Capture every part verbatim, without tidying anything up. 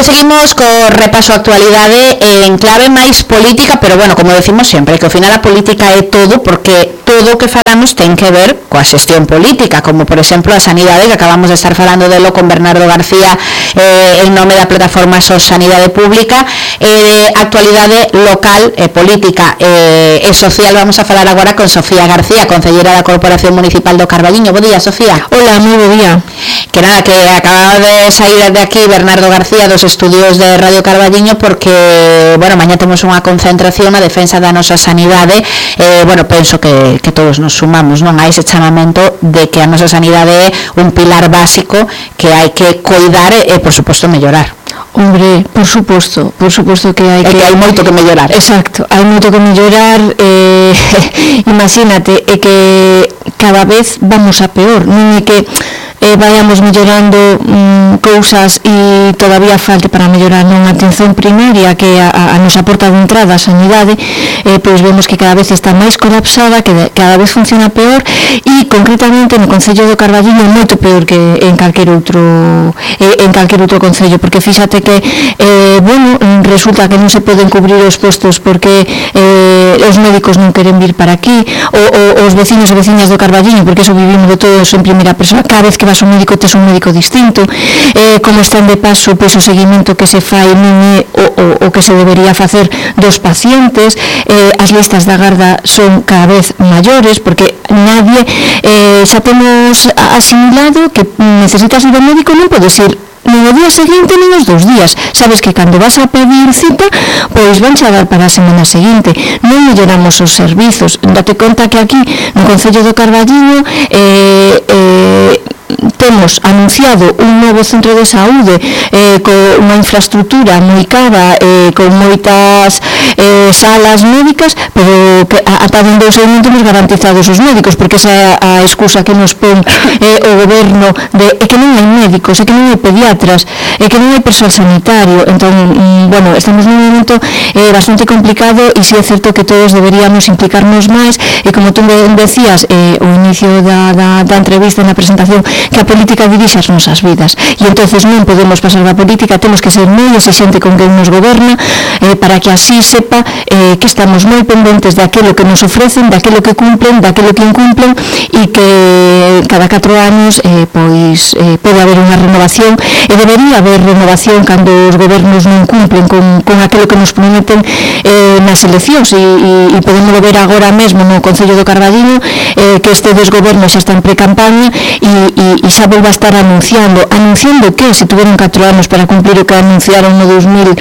Pois seguimos co repaso a actualidade en clave máis política, pero bueno, como decimos sempre, que ao final a política é todo, porque todo o que falamos ten que ver coa xestión política, como por exemplo a sanidade, que acabamos de estar falando delo con Bernardo García eh, en nome da plataforma SOS Sanidade Pública. eh, actualidade local, eh, política eh, e social. Vamos a falar agora con Sofía García, concellera da Corporación Municipal do Carballiño. Bo día, Sofía. Hola, moi bo día. Que nada, que acababa de sair de aquí Bernardo García dos estudios de Radio Carballiño, porque, bueno, mañá temos unha concentración na defensa da nosa sanidade. eh, bueno, penso que, que todos nos sumamos, non, a ese chamamento de que a nosa sanidade é un pilar básico que hai que coidar e, por suposto, mellorar. Hombre, por suposto, por suposto que hai que... É que hai moito que mellorar. Exacto, hai moito que mellorar, eh, imagínate, é que cada vez vamos a peor, non é que eh, vayamos mellorando mm, cousas e todavía falte para mellorar, non, a atención primaria, que a, a nosa porta de entrada a sanidade, eh, pois vemos que cada vez está máis colapsada, que de, cada vez funciona peor, e concretamente no Concello do Carballiño moito peor que en calquer outro eh, en calquer outro concello, porque fíxate que eh, bueno, resulta que non se poden cubrir os postos porque eh, os médicos non queren vir para aquí, ou, ou os vecinos e veciñas do Carballiño, porque eso vivimos de todos en primeira persona. Cada vez que vas a un médico tes un médico distinto, eh, como están de paso pois o seguimento que se fai non é o, o, o que se debería facer dos pacientes, eh, as listas da garda son cada vez maiores, porque nadie eh, xa temos asimilado que necesitas ir ao médico, non podes ir nin o día seguinte nin os dous días. Sabes que cando vas a pedir cita, pois van a dar para a semana seguinte. Non melloramos os servizos. Date conta que aquí no Concello do Carballiño eh, eh, temos anunciado un novo centro de saúde eh, con unha infraestructura moi cara, eh, con moitas eh, salas médicas, pero que ata donde os non temos garantizados os médicos, porque esa é a excusa que nos pon eh, o goberno de é que non hai médicos, é que non hai pediatras, é que non hai persoal sanitario. Entón, mm, bueno, estamos nun momento eh, bastante complicado, e si é certo que todos deberíamos implicarnos máis, e como tú decías eh, o inicio da, da, da entrevista na presentación, que a política dirixe as nosas vidas, e entonces non podemos pasar da política, temos que ser moi exigente con quen nos goberna, eh, para que así sepa eh, que estamos moi pendentes de aquilo que nos ofrecen, de aquilo que cumplen, de aquilo que incumplen, e que cada catro anos eh, pois eh, pode haber unha renovación, e debería haber renovación cando os gobernos non cumplen con, con aquilo que nos prometen eh, nas eleccións, e, e, e podemos ver agora mesmo no Concello do Carballiño eh, que este desgoberno xa está en pre-campaña, e, e, e xa volva a estar anunciando anunciando que se tuveron catro anos para cumplir o que anunciaron no dos mil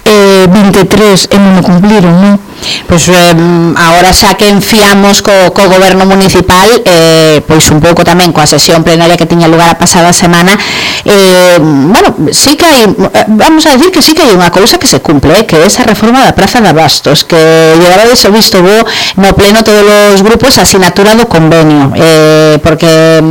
vinte e tres e non o cumpliron, non? Pois eh, agora xa que enfiamos co, co goberno municipal, eh, pois un pouco tamén coa sesión plenaria que tiña lugar a pasada semana, eh, bueno, sí que hai, vamos a decir que sí que hai unha cousa que se cumple, eh, que é esa reforma da Praza de Abastos, que llevabades o visto bo no pleno todos os grupos a asinatura do convenio, eh, porque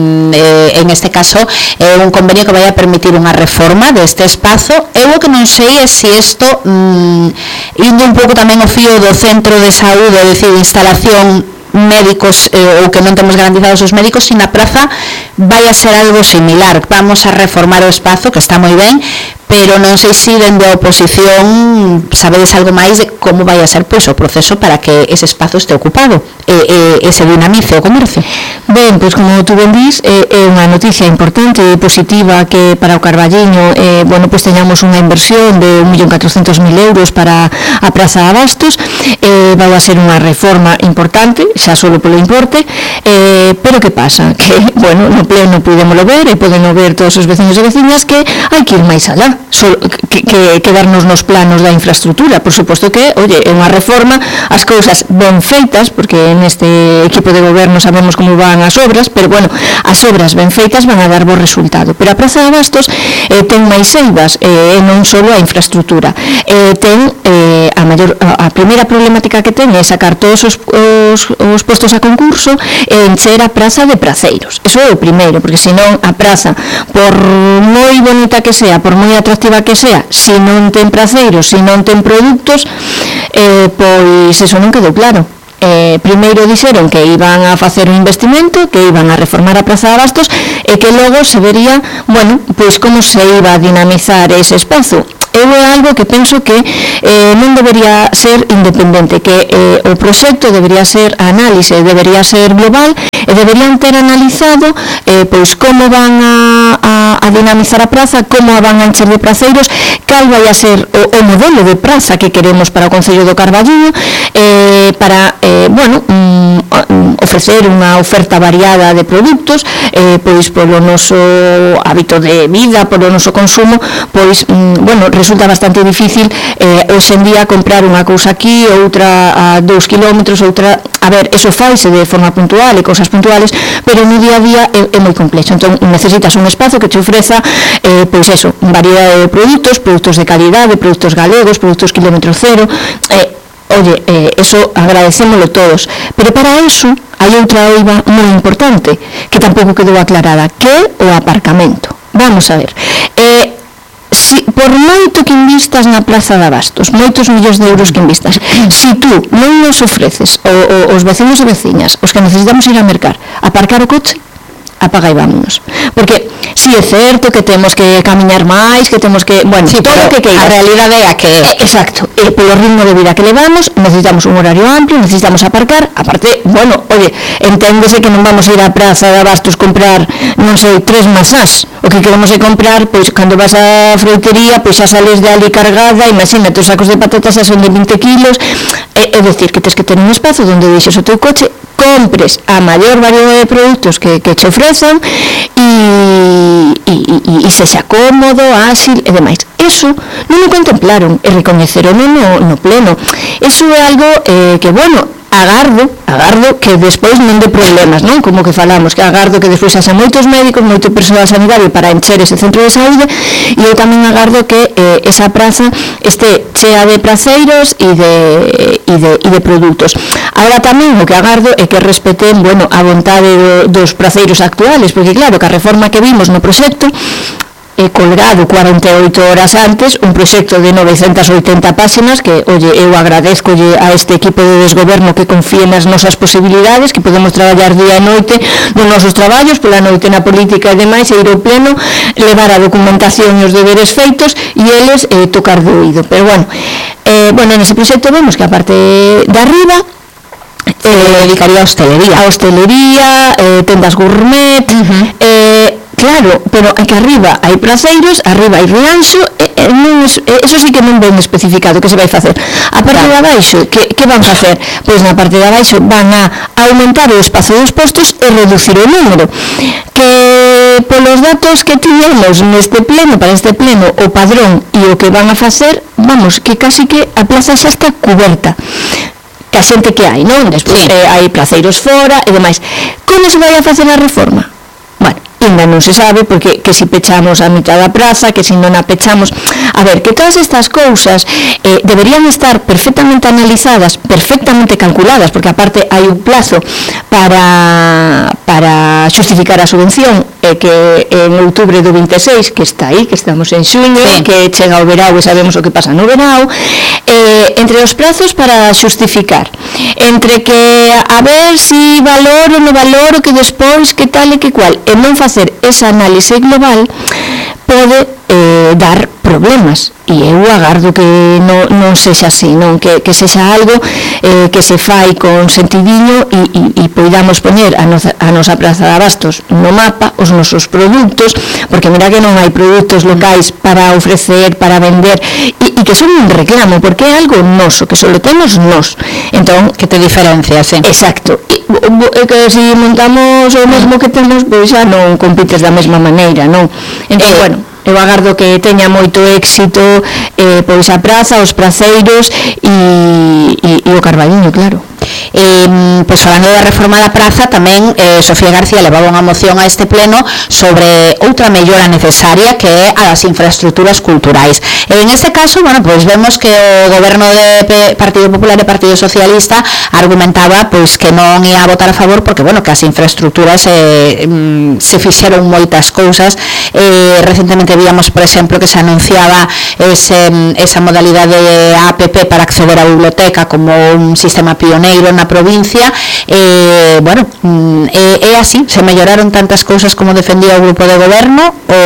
eh, en este caso é eh, un convenio que vai a permitir unha reforma deste espazo. Eu o que non sei é se isto mm, indo un pouco tamén o fío do centro de saúde, é dicir, instalación médicos eh, ou que non temos garantizados os médicos, e na praza vai a ser algo similar. Vamos a reformar o espazo, que está moi ben, pero non sei se dende a oposición sabedes algo máis de como vai a ser pois o proceso para que ese espazo este ocupado e, e, e se dinamice o comercio. Ben, pois como tú ben dís, é, é unha noticia importante e positiva que para o Carballiño eh, bueno, pois teñamos unha inversión de un millón catrocentos mil euros para a Praza de Abastos. Eh, vai a ser unha reforma importante, xa solo polo importe, eh, pero que pasa? Que, bueno, no pleno podémolo ver e poden ver todos os vecinos e veciñas que hai que ir máis alá, solo, que, que, que darnos nos planos da infraestructura. Por suposto que, oye, é unha reforma, as cousas ben feitas, porque neste equipo de goberno sabemos como van as obras, pero bueno, as obras ben feitas van a dar bo resultado. Pero a Praza de Abastos eh, ten máis eivas, e eh, non só a infraestructura, eh, ten eh, a maior, a, a primeira problemática que ten é sacar todos os, os, os postos a concurso e encher a praza de praceiros. Eso é o primeiro, porque senón a praza, por moi bonita que sea, por moi atractiva que sea, se non ten praceiros, se non ten produtos, eh, pois eso non quedou claro. Eh, primeiro dixeron que iban a facer un investimento, que iban a reformar a Praza de Abastos, e que logo se vería, bueno, pois como se iba a dinamizar ese espazo. eu é algo que penso que eh, non debería ser independente, que eh, o proxecto debería ser a análise, debería ser global e deberían ter analizado eh, pois como van a, a, a dinamizar a praza, como a van a encher de praceiros, cal vai a ser o, o modelo de praza que queremos para o Concello do Carballiño, eh, para, eh, bueno, mm, ofrecer unha oferta variada de produtos, eh, pois polo noso hábito de vida, polo noso consumo, pois, mm, bueno, resulta bastante difícil eh, hoxe en día comprar unha cousa aquí, outra a dous kilómetros, outra, a ver, eso faise de forma puntual e cousas puntuales, pero no día a día é, é moi complexo, entón necesitas un espazo que te ofreza eh, pois eso, variedade de produtos, produtos de calidade, produtos galegos, produtos kilómetro cero, eh, oye, eh, eso agradecémoslo todos, pero para eso hai outra eiva moi importante que tampouco quedou aclarada, que é o aparcamento. Vamos a ver, eh, si, por moito que invistas na Praza de Abastos, moitos millóns de euros que invistas, si tú non nos ofreces o, o, os vecinos e veciñas, os que necesitamos ir a mercar, aparcar o coche, apaga e vámonos, porque si é certo que temos que camiñar máis, que temos que, bueno, sí, todo o que queiras, a realidade é a que é, exacto, e polo ritmo de vida que levamos necesitamos un horario amplio, necesitamos aparcar, aparte, bueno, oye, enténdese que non vamos a ir á Praza de Abastos comprar, non sei, tres masás, o que queremos é comprar, pois, cando vas á froitería, pois xa sales de ali cargada, imagínate, os sacos de patatas xa son de vinte kilos, é, é dicir, que tens que ter un espazo onde deixes o teu coche, compres a maior variedade de produtos que, que te ofrezan e, e, e, e sexa cómodo, áxil e demais. Eso non o contemplaron e recoñeceron no, no pleno. Eso é algo eh, que, bueno, agardo, agardo que despois non de problemas, non? Como que falamos, que agardo que despois haxa moitos médicos, moito personal sanitario para encher ese centro de saúde, e eu tamén agardo que eh, esa praza este chea de praceiros e de, e de, e de produtos. Agora tamén o que agardo é que respeten, bueno, a vontade do, dos praceiros actuales, porque claro, que a reforma que vimos no proxecto he colgado cuarenta e oito horas antes un proxecto de novecentas e oitenta páxinas que, oye, eu agradezcolle a este equipo de desgoberno que confíe nas nosas posibilidades, que podemos traballar día e noite nos nosos traballos, pola noite na política e demais, e ir ao pleno, levar a documentación e os deberes feitos e eles eh, tocar de oído. Pero bueno, eh, bueno, nese proxecto vemos que a parte de arriba se eh, dedicaría a hostelería, a hostelería, eh, tendas gourmet, uh-huh. eh, claro, pero é que arriba hai praceiros, arriba hai rianxo, e, e non es, eso sí que non ven especificado que se vai facer. A parte claro. de abaixo, que, que van facer? Pois na parte de abaixo van a aumentar o espazo dos postos e reducir o número. Que polos datos que tivemos neste pleno, para este pleno, o padrón e o que van a facer, vamos, que casi que a plaza xa está cuberta. Que a xente que hai, non? Despois sí. eh, hai placeiros fora e demais. Como se vai a facer a reforma? Bueno, ainda non se sabe, porque que si pechamos a mitad da praza, que si non a pechamos. A ver, que todas estas cousas eh, deberían estar perfectamente analizadas, perfectamente calculadas, porque aparte hai un plazo para, para xustificar a subvención, eh, que en outubro do vinte e seis, que está aí, que estamos en xuño, sí. que chega o verao e sabemos o que pasa no verao, eh, entre os prazos para xustificar, entre que a ver si valoro, no valoro, que despois, que tal e que cual, e non facer esa análise global pode eh, dar problemas, e eu agardo que non, non sexa así, non que, que sexa algo eh, que se fai con sentidiño e, e, e poidamos poñer a nosa, a nosa Praza de Abastos no mapa, os nosos produtos, porque mira que non hai produtos locais para ofrecer, para vender, e, e que son un reclamo, porque é algo noso, que só lo temos nos, entón, que te diferencia, sí. Exacto, e, e que se montamos o mesmo que temos, pois xa non compites da mesma maneira, non? Entón, eh, bueno, eu agardo que teña moito éxito eh, pois a praza, os praceiros e, e, e o Carballiño, claro. Eh, pois falando da reforma da praza, tamén eh, Sofía García levaba unha moción a este pleno sobre outra mellora necesaria, que é a das infraestructuras culturais. E en este caso, bueno, pois vemos que o goberno de Partido Popular e Partido Socialista argumentaba pois que non ia a votar a favor porque, bueno, que as infraestructuras eh, se fixeron moitas cousas. Eh, recentemente víamos, por exemplo, que se anunciaba ese, esa modalidade de A P P para acceder á biblioteca como un sistema pioneiro na provincia, eh, bueno, é, é así, se melloraron tantas cousas como defendía o grupo de goberno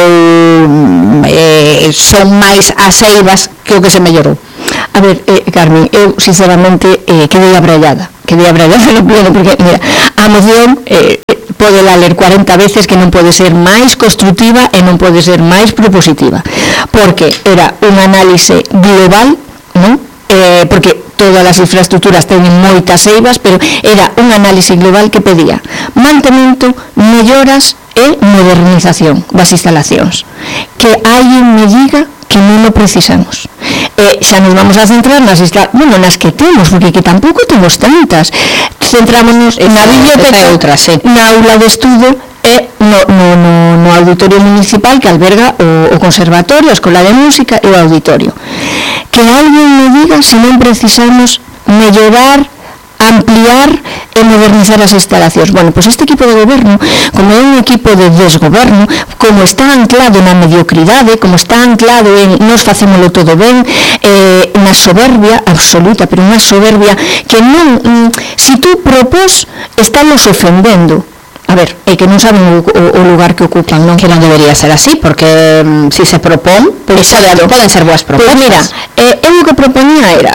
ou eh, son máis as eivas que o que se mellorou? A ver, eh, Carmen, eu sinceramente eh, quedei abrallada quedei abrallada no pleno, porque mira, a moción eh, pode la ler cuarenta veces que non pode ser máis constructiva e non pode ser máis propositiva, porque era un análise global, non? Eh, porque todas as infraestructuras teñen moitas eivas, pero era un análise global que pedía mantemento, melloras e modernización das instalacións, que alguén me diga que non o precisamos. Eh, xa nos vamos a centrar nas isla, bueno, nas que temos, porque que tampouco temos tantas. Centrámonos na biblioteca, outra, sí. Na aula de estudo e no, no, no, no auditorio municipal que alberga o, o conservatorio, a escola de música e o auditorio. Que alguén me diga se non precisamos mellorar, ampliar e modernizar as instalacións. Bueno, pois este equipo de goberno, como é un equipo de desgoberno, como está anclado na mediocridade, como está anclado en nos facémolo todo ben, eh, na soberbia absoluta, pero unha soberbia que non, mm, si tú propós, estamos ofendendo. A ver, é que non saben o, o, o lugar que ocupan, non? Que non debería ser así, porque um, si se propón, pues pode, poden ser boas propostas. Pois mira, eh, eu o que proponía era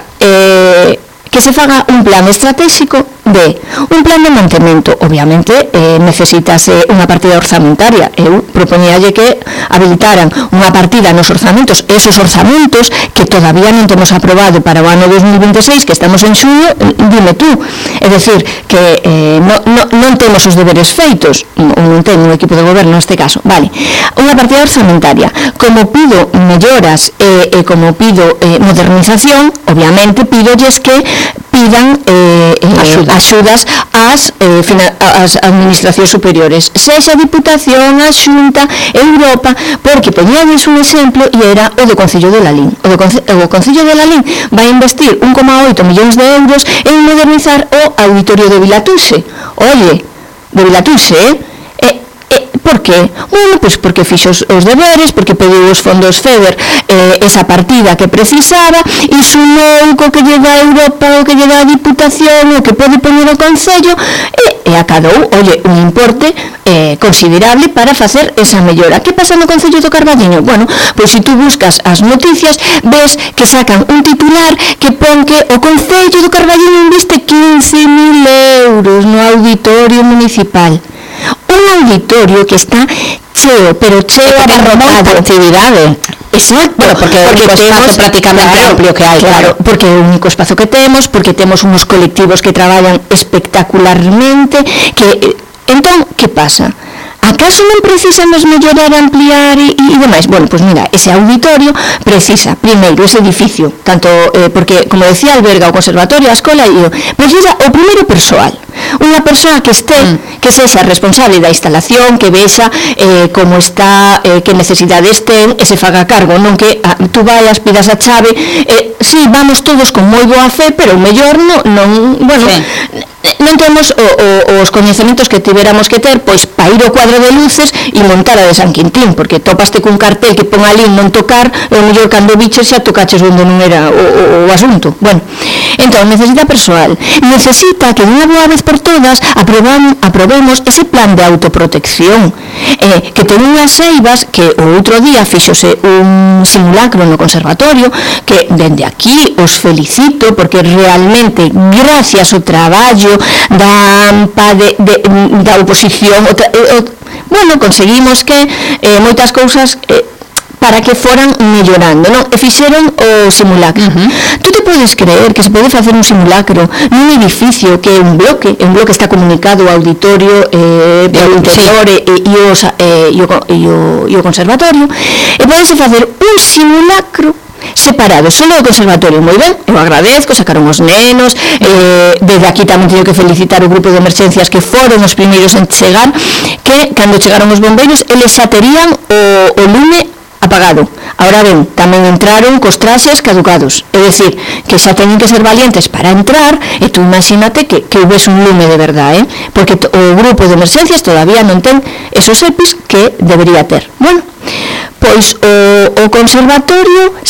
eh, que se faga un plan estratégico de un plan de mantemento. Obviamente eh, necesitase unha partida orzamentaria. Eu propoñalle que habilitaran unha partida nos orzamentos, esos orzamentos que todavía non temos aprobado para o ano dos mil veintiséis, que estamos en xuño, dime tú, é dicir que eh, no, no, non temos os deberes feitos, ou non ten o equipo de goberno neste caso, vale, unha partida orzamentaria. Como pido melloras e eh, eh, como pido eh, modernización, obviamente pidolles que pidan eh, eh, axudas. axudas ás, eh, ás administracións superiores, sexa a Diputación, a Xunta, Europa, porque poñades un exemplo e era o do Concello de Lalín. O, do Conce o Concello de Lalín vai investir un coma oito millóns de euros en modernizar o auditorio de Vilatuse. Oye, de Vilatuse, eh? Por que? Bueno, pois porque fixo os, os deberes, porque pediu os fondos FEDER eh, esa partida que precisaba e sumou co que lle dá Europa, o que lle dá a Diputación, o que pode poñer o Concello e, e acadou, oye, un importe eh, considerable para facer esa mellora. Que pasa no Concello do Carballiño? Bueno, pois se tú buscas as noticias, ves que sacan un titular que pon que o Concello do Carballiño investe quince mil euros no auditorio municipal. Un auditorio que está cheo, pero cheo abarrotado. Actividade. Exacto, bueno, porque é o único espazo prácticamente claro, amplio que hai. Claro, claro, porque é o único espazo que temos, porque temos unos colectivos que traballan espectacularmente, que entón, que pasa? Acaso non precisamos mellorar, ampliar e, e demais? Bueno, pois mira, ese auditorio precisa, primeiro, ese edificio, tanto, eh, porque, como decía, alberga o conservatorio, a escola, e o, precisa o primeiro persoal, unha persoa que este, mm. que sexa responsable da instalación, que vexa eh, como está, eh, que necesidades ten, e se faga cargo, non que ah, tú vayas, pidas a chave, eh, sí, vamos todos con moi boa fe, pero o mellor non, non bueno, sí. non temos o, o, os coñecementos que tiveramos que ter, pois, para ir ao cuadro de luces e montar a de San Quintín, porque topaste cun cartel que pon ali non tocar, e o mellor cando biches xa tocaches onde non era o, o, o asunto. Bueno, entón, necesita persoal, necesita que de unha boa vez por todas aprobamos, aprobemos ese plan de autoprotección, eh, que ten unhas eivas que o outro día fixose un simulacro no conservatorio, que dende aquí os felicito, porque realmente, gracias ao traballo da AMPA, de, de, da oposición, o, o, bueno, conseguimos que eh, moitas cousas eh, para que foran mellorando, non? E fixeron o simulacro. Uh -huh. Tú te podes creer que se pode facer un simulacro nun edificio que é un bloque, un bloque está comunicado ao auditorio eh, do interior sí. e, e, os, eh, e, o, e, o, e o conservatorio, e podese facer un simulacro separado, solo o conservatorio, moi ben, eu agradezco, sacaron os nenos, eh, desde aquí tamén teño que felicitar o grupo de emerxencias que foron os primeiros en chegar, que cando chegaron os bombeiros, eles xa terían o, o lume apagado. Ahora ben, tamén entraron cos traxes caducados, é dicir, que xa teñen que ser valientes para entrar, e tú imagínate que, que houvese un lume de verdade, eh? Porque o grupo de emerxencias todavía non ten esos EPIs que debería ter. Bueno, pois o, o conservatorio sí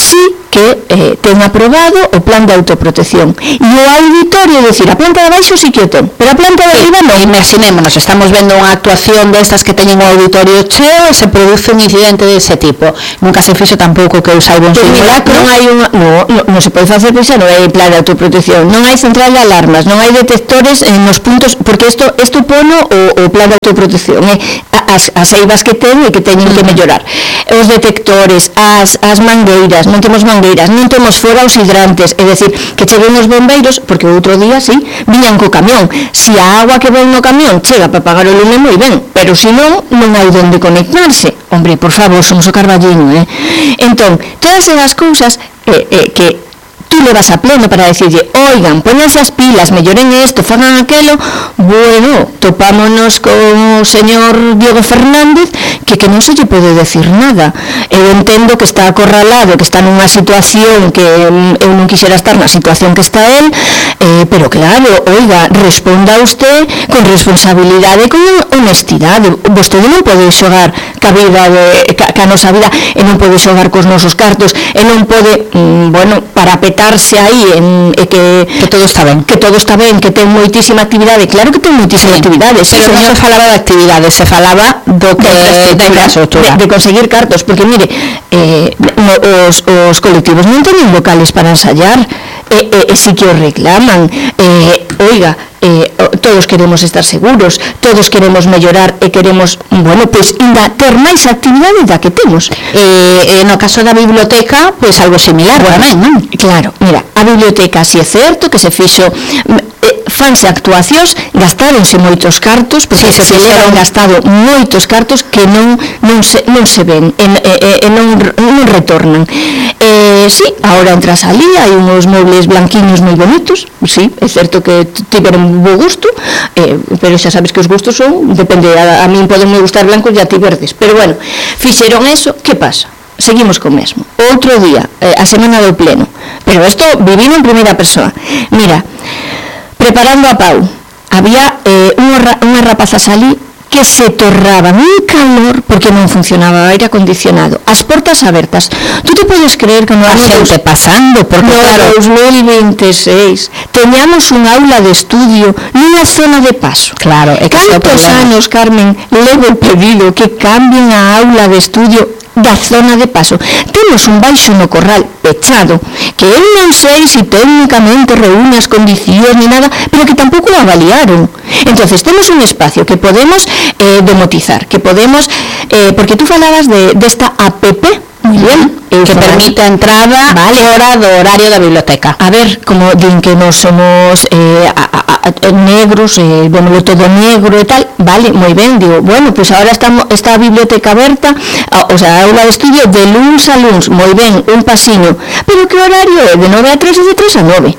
que eh, ten aprobado o plan de autoprotección e o auditorio, decir, a planta de abaixo sí que o ten, pero a planta de arriba non. Imaginémonos, estamos vendo unha actuación destas que teñen o auditorio cheo e se produce un incidente dese tipo. Nunca se fixo tampouco que eu saiba un simulacro. Non hai unha, no, no, non se pode facer, pois non hai plan de autoprotección, non hai central de alarmas, non hai detectores en nos puntos, porque isto isto pono o, o plan de autoprotección, eh? as, as eivas que ten e que teñen que mellorar. Os detectores, as, as mangueiras, non temos mangueiras, non temos fora os hidrantes, é dicir, que cheguen os bombeiros, porque o outro día, sí, viñan co camión. Si a agua que ven no camión chega para pagar o lume, moi ben, pero se non, non hai donde conectarse. Hombre, por favor, somos o Carballiño, eh? Entón, todas esas cousas eh, eh, que tú le vas a pleno para decirle, oigan, pónganse as pilas, melloren esto, fagan aquelo. Bueno, topámonos con o señor Diego Fernández que, que non se lle pode decir nada. Eu entendo que está acorralado, que está nunha situación que eu non quixera estar na situación que está él, eh, pero claro, oiga, responda usted con responsabilidade, con honestidade. Vostede non pode xogar ca vida de, ca, ca nosa vida, e non pode xogar cos nosos cartos, e non pode, mm, bueno, parapetarse aí en, e que, que todo está ben, que todo está ben, que ten moitísima actividade. Claro que ten moitísima sí, actividade, sí, pero non se falaba de actividade, se falaba do que de infraestructura, de, de conseguir cartos, porque mire, eh, os, os colectivos non teñen locales para ensayar, e, e, e si que os reclaman, eh, oiga, eh, todos queremos estar seguros, todos queremos mellorar e queremos, bueno, pois ainda ter máis actividade da que temos. Eh, no caso da biblioteca, pois algo similar, bueno, tamén, non? Claro, mira, a biblioteca si é certo que se fixo, eh, fanse actuacións, gastáronse moitos cartos, porque sí, se, se levan gastado moitos cartos que non non se, non se ven e, e, e non, non retornan. Eh, sí, ahora entras ali, hai uns mobles blanquiños moi bonitos, sí, é certo que tiveron bo gusto, eh, pero xa sabes que os gustos son, depende, a, a min poden me gustar blancos e a ti verdes, pero bueno, fixeron eso, que pasa? Seguimos co mesmo. Outro día, eh, a semana do pleno, pero isto vivido en primeira persoa. Mira, preparando a Pau, había eh, unhas rapazas ali que se torraban un calor porque non funcionaba o aire acondicionado, as portas abertas. Tú te podes creer que no ano dos, pasando, porque no claro, dos mil veintiséis teñamos un aula de estudio nunha zona de paso. Claro, é que cantos anos, Carmen, levo pedido que cambien a aula de estudio da zona de paso. Temos un baixo no corral pechado, que eu non sei se técnicamente reúne as condicións ni nada, pero que tampouco o avaliaron. Entonces temos un espacio que podemos eh, demotizar, que podemos, eh, porque tú falabas de desta app, moi bien, que permite a entrada vale. Fora do horario da biblioteca. A ver, como din que nos somos eh, a, a, a, negros, eh, bueno, todo negro e tal, vale, moi ben, digo, bueno, pois pues ahora está, está a biblioteca aberta, a, o sea, a aula de estudio de luns a luns, moi ben, un pasiño, pero que horario é? De nove a tres e de tres a nove.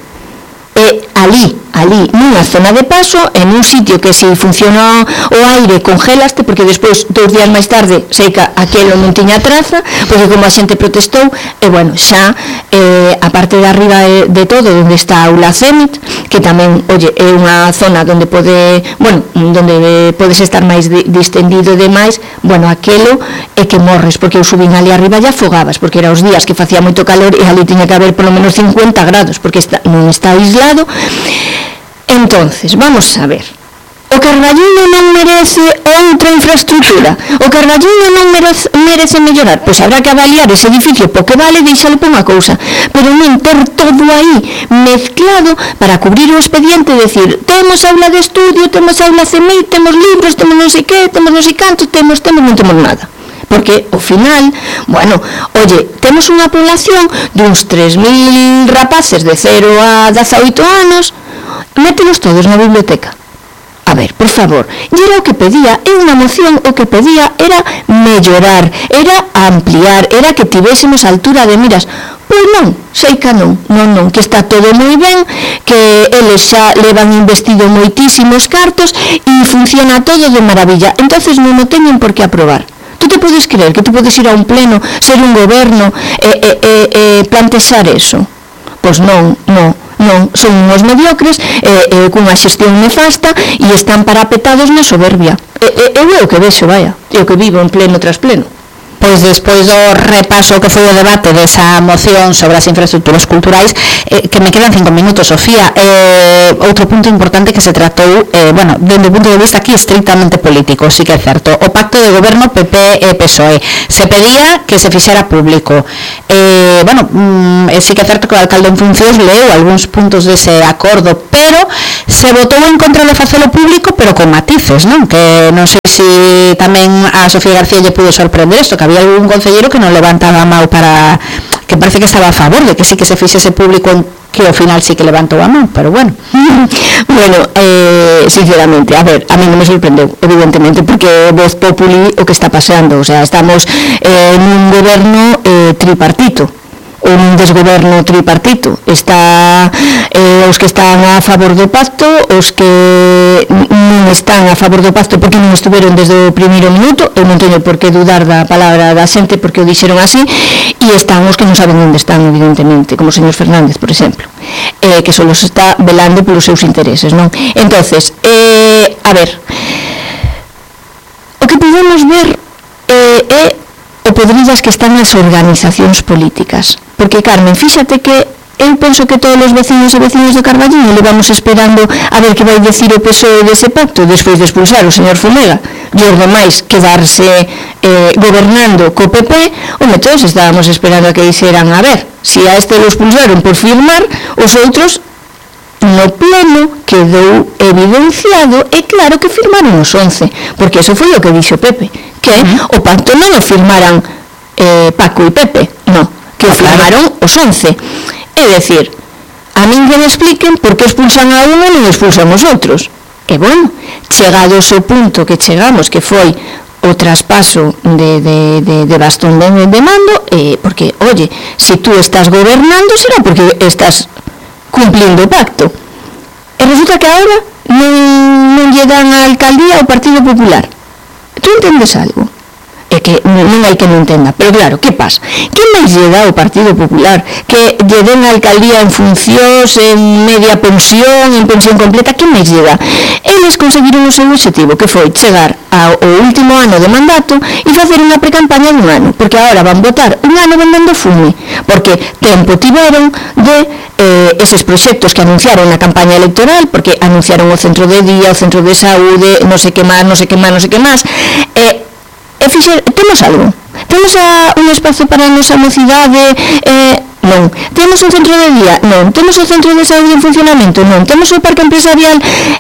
E ali, ali, nunha zona de paso, en un sitio que se funciona o aire, congelaste, porque despois, dous días máis tarde, sei que aquelo non tiña traza, porque como a xente protestou, e bueno, xa, eh, a parte de arriba de, de todo, onde está a aula Cenit, que tamén, oye, é unha zona onde pode, bueno, onde podes estar máis di, distendido e demais, bueno, aquelo é que morres, porque eu subín ali arriba e afogabas, porque era os días que facía moito calor e ali tiña que haber polo menos cincuenta grados, porque está, non está aislado. Entonces, vamos a ver, o Carballiño non merece outra infraestructura, o Carballiño non merece, merece mellorar, pois habrá que avaliar ese edificio porque vale, deixalo por unha cousa, pero non ter todo aí mezclado para cubrir o expediente e decir, temos aula de estudio, temos aula C M I, temos libros, temos non sei que, temos non sei cantos, temos, temos, non temos nada. Porque, ao final, bueno, oye, temos unha población duns tres mil rapaces de cero a dezaoito anos, mételos todos na biblioteca. A ver, por favor, e era o que pedía, é unha moción, o que pedía era mellorar, era ampliar, era que tivésemos altura de miras. Pois non, sei que non, non, non, que está todo moi ben, que eles xa levan investido moitísimos cartos e funciona todo de maravilla, entonces non o teñen por que aprobar. Tú te podes creer que tú podes ir a un pleno, ser un goberno e, e, e, e plantexar eso? Pois non, non, non, son uns mediocres e, e cunha xestión nefasta e están parapetados na soberbia. E, e, eu é o que vexo, vaya, é o que vivo en pleno tras pleno. Pois despois do repaso que foi o debate desa moción sobre as infraestructuras culturais, eh, que me quedan cinco minutos, Sofía, eh, outro punto importante que se tratou, eh, bueno, dende o punto de vista aquí estrictamente político, sí que é certo, o pacto de goberno P P e P S O E, se pedía que se fixera público, eh, bueno, mm, sí que é certo que o alcalde en funcións leu algúns puntos dese acordo, pero se votou en contra de facelo público, pero con matices, non? Que non sei se tamén a Sofía García lle pudo sorprender isto, que había algún concelleiro que non levantaba a mão para, que parece que estaba a favor de que sí que se fixese público, que ao final sí que levantou a mão, pero bueno. Bueno, eh, sinceramente, a ver, a mí non me sorprendeu, evidentemente, porque Voz Populi o que está pasando, o sea, estamos eh, nun goberno eh, tripartito, un desgoberno tripartito. Está eh, os que están a favor do pacto, os que non están a favor do pacto porque non estuveron desde o primeiro minuto, eu non teño por que dudar da palabra da xente porque o dixeron así, e están os que non saben onde están, evidentemente, como o señor Fernández, por exemplo, eh, que só los está velando polos seus intereses, non? Entonces, eh, a ver, o que podemos ver eh, é o podrillas que están nas organizacións políticas, porque Carmen, fíxate que eu penso que todos os vecinos e vecinos de Carballiño le vamos esperando a ver que vai decir o P S O E dese pacto despois de expulsar o señor Fumega e os demais quedarse eh, gobernando co P P. Home, todos estábamos esperando a que dixeran a ver, si a este lo expulsaron por firmar, os outros no pleno quedou evidenciado e claro que firmaron os once, porque eso foi o que dixo Pepe, que uh-huh. o pacto non o firmaran eh, Paco e Pepe, no, que o firmaron os once. É dicir, a min que me expliquen por que expulsan a uno e non expulsan os outros. E bueno, chegados o punto que chegamos, que foi o traspaso de, de, de, de bastón de, de mando, eh, porque, oye, si tú estás gobernando será porque estás cumplindo o pacto. E resulta que agora non, non lle dan a alcaldía ao Partido Popular. Tú entendes algo? É que non hai que non entenda, pero claro, que pasa? Que máis lle dá o Partido Popular? Que lle den a alcaldía en funcións, en media pensión, en pensión completa, que máis lle dá? Eles conseguiron o seu objetivo, que foi chegar ao último ano de mandato e facer unha precampaña dun ano, porque agora van votar un ano vendendo fume, porque tempo tiveron de eh, eses proxectos que anunciaron na campaña electoral, porque anunciaron o centro de día, o centro de saúde, non sei que máis, non sei que máis, non sei que máis, e E fixer, temos algo? Temos a, un espacio para a nosa mocidade? Eh, non. Temos un centro de día? Non. Temos o centro de saúde en funcionamento? Non. Temos o parque empresarial?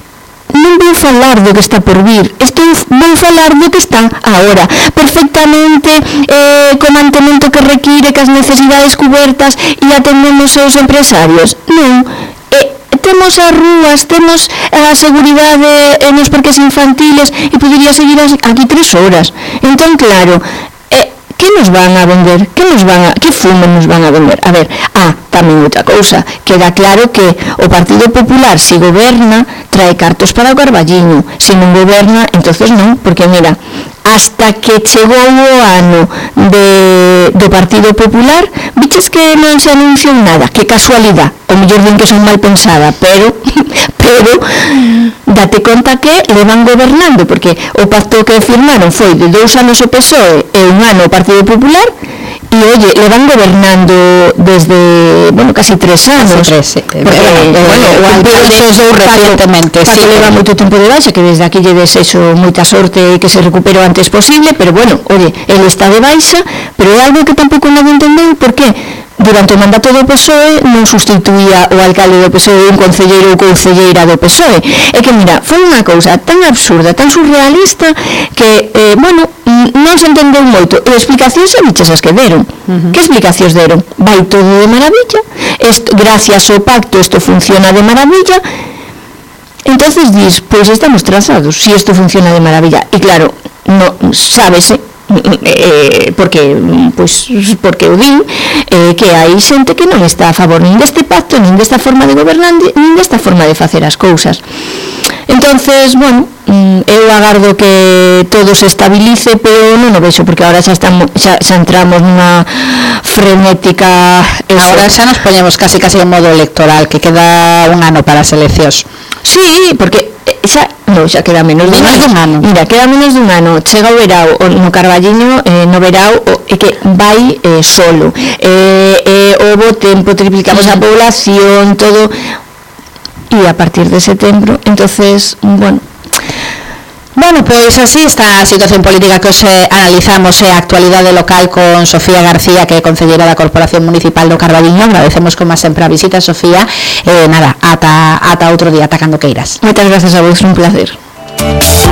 Non vou falar do que está por vir, estou vou falar do que está agora, perfectamente eh, co mantemento que require, que as necesidades cubertas e atendemos aos empresarios. Non. E temos as rúas, temos a seguridade nos parques infantiles e podería seguir aquí tres horas. Entón, claro, eh, que nos van a vender? Que nos van a, que fume nos van a vender? A ver, ah, tamén outra cousa, queda claro que o Partido Popular, se goberna, trae cartos para o Carballiño, se non goberna, entonces non, porque mira, hasta que chegou o ano de, do Partido Popular, viches que non se anunciou nada, que casualidade, o mellor din que son mal pensada, pero pero date conta que le van gobernando, porque o pacto que firmaron foi de dous anos o P S O E e un ano o Partido Popular, e oye, le van gobernando desde, bueno, casi tres anos. Casi tres, sí. Porque, eh, bueno, o alcalde pasou recientemente, Paco, sí, Paco leva moito tempo de baixa, que desde aquí lle desexo moita sorte e que se recupere o antes posible, pero bueno, oye, ele está de baixa, pero é algo que tampouco nadie entendeu, porque durante o mandato do P S O E non sustituía o alcalde do P S O E un concelleiro ou concelleira do P S O E. É que, mira, foi unha cousa tan absurda, tan surrealista, que, eh, bueno, non se entendeu moito. E explicacións e bichas as que deron. Uh-huh. Que explicacións deron? Vai todo de maravilla, esto, gracias ao pacto isto funciona de maravilla. Entonces dis, pois pues estamos trazados, si isto funciona de maravilla. E claro, no, sábese, Eh, porque pois, porque o din eh, que hai xente que non está a favor nin deste pacto, nin desta forma de gobernar, nin desta forma de facer as cousas. Entonces, bueno, eu agardo que todo se estabilice, pero non o vexo, porque agora xa, estamos, xa, xa entramos nunha frenética... Eso. Agora xa nos poñemos casi casi en modo electoral, que queda un ano para as eleccións. Sí, porque xa, no, xa queda menos dun ano. Mira, queda menos dun ano. Chega o verao no Carballiño, eh, no verao é que vai eh, solo. Eh, eh, o bo tempo, triplicamos a población, todo. E a partir de setembro, entonces, bueno, Bueno, pois así está a situación política que os eh, analizamos e a actualidade local con Sofía García, que é concelleira da Corporación Municipal do Carballiño. Agradecemos como sempre a visita, Sofía. Eh, nada, ata, ata outro día, ata cando queiras. Moitas gracias a vos, un placer.